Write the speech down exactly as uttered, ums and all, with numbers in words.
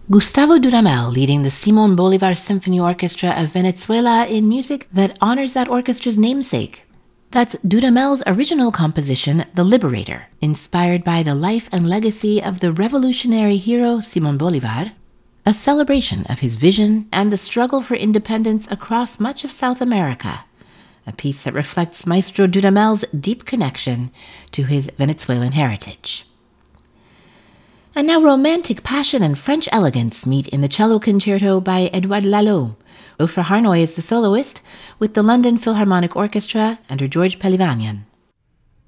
Gustavo Dudamel leading the Simón Bolívar Symphony Orchestra of Venezuela in music that honors that orchestra's namesake. That's Dudamel's original composition, The Liberator, inspired by the life and legacy of the revolutionary hero Simón Bolívar, a celebration of his vision and the struggle for independence across much of South America, a piece that reflects Maestro Dudamel's deep connection to his Venezuelan heritage. And now romantic passion and French elegance meet in the cello concerto by Edouard Lalo. Ofra Harnoy is the soloist with the London Philharmonic Orchestra under George Pelivanian.